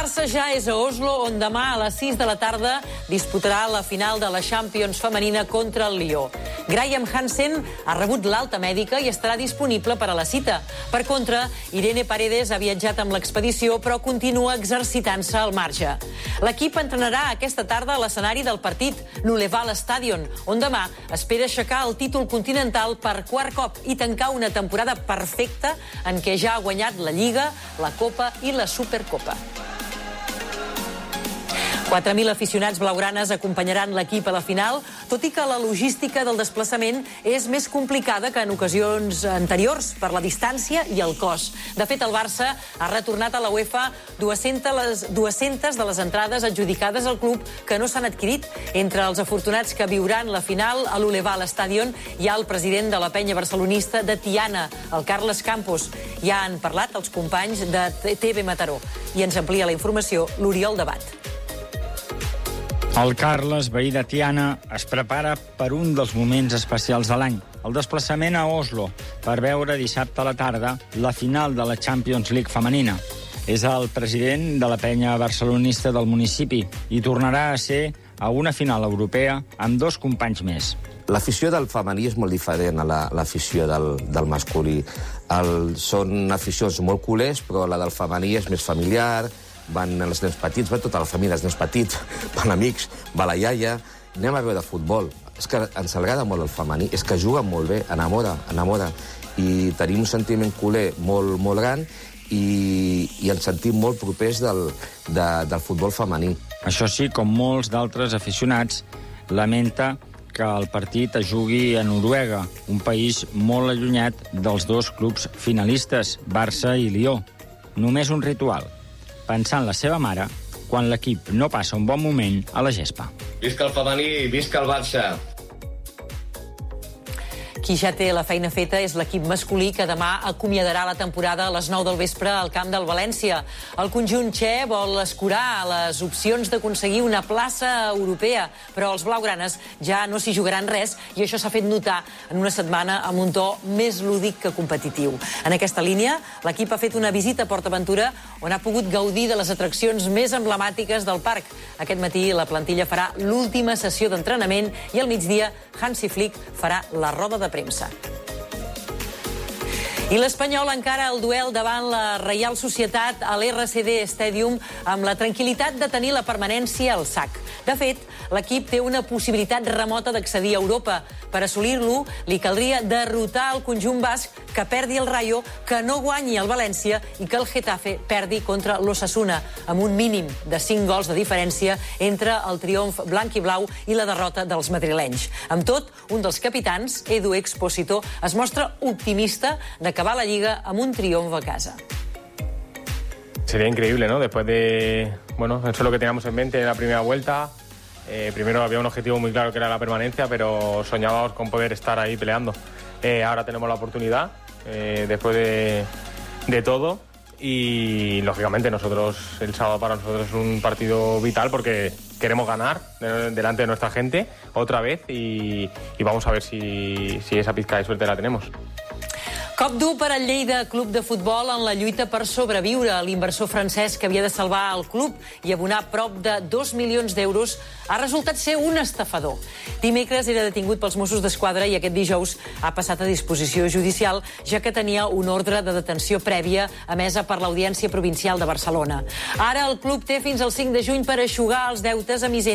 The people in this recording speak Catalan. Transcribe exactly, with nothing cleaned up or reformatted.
Barça ja és a Oslo, on demà a les sis de la tarda disputarà la final de la Champions femenina contra el Lió. Graham Hansen ha rebut l'alta mèdica i estarà disponible per a la cita. Per contra, Irene Paredes ha viatjat amb l'expedició, però continua exercitant-se al marge. L'equip entrenarà aquesta tarda a l'escenari del partit, l'Uleval Stadion, on demà espera aixecar el títol continental per quart cop i tancar una temporada perfecta en què ja ha guanyat la Lliga, la Copa i la Supercopa. quatre mil aficionats blaugranes acompanyaran l'equip a la final, tot i que la logística del desplaçament és més complicada que en ocasions anteriors per la distància i el cost. De fet, el Barça ha retornat a la UEFA dues-centes de les entrades adjudicades al club que no s'han adquirit. Entre els afortunats que viuran la final a l'Uleval Stadion hi ha el president de la penya barcelonista de Tiana, el Carles Campos. Ja han parlat els companys de T V Mataró. I ens amplia la informació l'Oriol Debat. El Carles, veí de Tiana, es prepara per un dels moments especials de l'any, el desplaçament a Oslo, per veure dissabte a la tarda la final de la Champions League femenina. És el president de la penya barcelonista del municipi i tornarà a ser a una final europea amb dos companys més. L'afició del femení és molt diferent a l'afició del, del masculí. El, són aficions molt culers, però la del femení és més familiar. Van els nens petits, va tota la família, els nens petits, van amics, va la iaia, anem a veure futbol. És que ens agrada molt el femení, és que juguen molt bé, enamora, enamora. I tenim un sentiment culer molt, molt gran i, i ens sentim molt propers del, de, del futbol femení. Això sí, com molts d'altres aficionats, lamenta que el partit es jugui a Noruega, un país molt allunyat dels dos clubs finalistes, Barça i Lió. Només un ritual: pensar en la seva mare quan l'equip no passa un bon moment a la gespa. Visca el femení, visca el Barça! Qui ja té la feina feta és l'equip masculí, que demà acomiadarà la temporada a les nou del vespre al camp del València. El conjunt txè vol escurar les opcions d'aconseguir una plaça europea, però els blaugranes ja no s'hi jugaran res i això s'ha fet notar en una setmana amb un to més lúdic que competitiu. En aquesta línia, l'equip ha fet una visita a PortAventura on ha pogut gaudir de les atraccions més emblemàtiques del parc. Aquest matí la plantilla farà l'última sessió d'entrenament i al migdia Hansi Flick farà la roda de premsa. I l'Espanyol encara el duel davant la Reial Societat a l'R C D Stadium amb la tranquil·litat de tenir la permanència al sac. De fet, l'equip té una possibilitat remota d'accedir a Europa. Per assolir-lo, li caldria derrotar el conjunt basc, que perdi el Rayo, que no guanyi el València i que el Getafe perdi contra l'Osasuna, amb un mínim de cinc gols de diferència entre el triomf blanc i blau i la derrota dels madrilenys. Amb tot, un dels capitans, Edu Expósito, es mostra optimista de acabar la Lliga amb un triomf a casa. Sería increíble, ¿no? Después de... Bueno, eso es lo que teníamos en mente en la primera vuelta. Eh, primero había un objetivo muy claro que era la permanencia, pero soñábamos con poder estar ahí peleando. Eh, ahora tenemos la oportunidad, eh, después de, de todo. Y, lógicamente, nosotros el sábado para nosotros es un partido vital porque queremos ganar de, delante de nuestra gente otra vez y, y vamos a ver si, si esa pizca de suerte la tenemos. Cop dur per al Lleida Club de Futbol en la lluita per sobreviure. L'inversor francès que havia de salvar el club i abonar prop de dos milions d'euros ha resultat ser un estafador. Dimecres era detingut pels Mossos d'Esquadra i aquest dijous ha passat a disposició judicial, ja que tenia un ordre de detenció prèvia emesa per l'Audiència Provincial de Barcelona. Ara el club té fins al cinc de juny per eixugar els deutes a Misenda